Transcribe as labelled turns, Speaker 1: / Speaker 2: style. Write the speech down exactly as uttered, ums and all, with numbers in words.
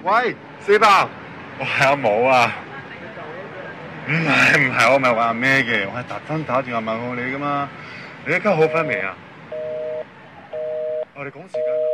Speaker 1: 喂，四伯，我係阿武啊。唔係唔係，我唔係話咩嘅，我係特登打電話問候你噶嘛。你而家好返未啊？我哋講時間啊。